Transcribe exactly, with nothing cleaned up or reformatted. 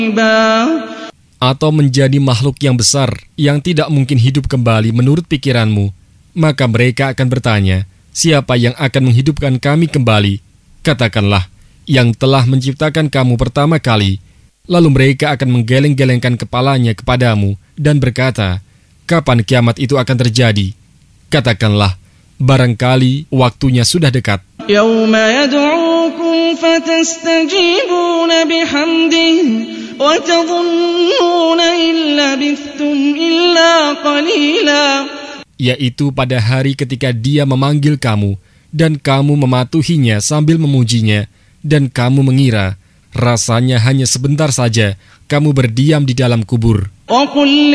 atau menjadi makhluk yang besar yang tidak mungkin hidup kembali menurut pikiranmu, maka mereka akan bertanya, siapa yang akan menghidupkan kami kembali? Katakanlah, yang telah menciptakan kamu pertama kali. Lalu mereka akan menggeleng-gelengkan kepalanya kepadamu dan berkata, kapan kiamat itu akan terjadi? Katakanlah, barangkali waktunya sudah dekat. Yauma yad'ukum fatastajibuna bihamdihi wa tadhunnuna illa labithtum illa qalila. Yaitu pada hari ketika dia memanggil kamu dan kamu mematuhinya sambil memujinya, dan kamu mengira rasanya hanya sebentar saja kamu berdiam di dalam kubur.